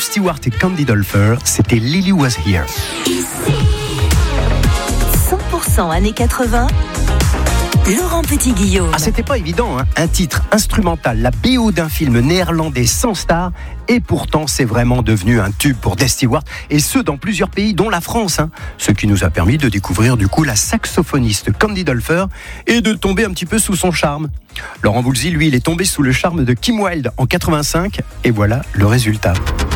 Stewart et Candy Dulfer, c'était Lily Was Here. 100% années 80. Laurent Petit-Guillaume. Ah, c'était pas évident, hein. Un titre instrumental, la BO d'un film néerlandais sans star, et pourtant c'est vraiment devenu un tube pour Des Stewart, et ce dans plusieurs pays, dont la France, hein. Ce qui nous a permis de découvrir du coup la saxophoniste Candy Dulfer et de tomber un petit peu sous son charme. Laurent Voulzy, lui, il est tombé sous le charme de Kim Wilde en 85, et voilà le résultat.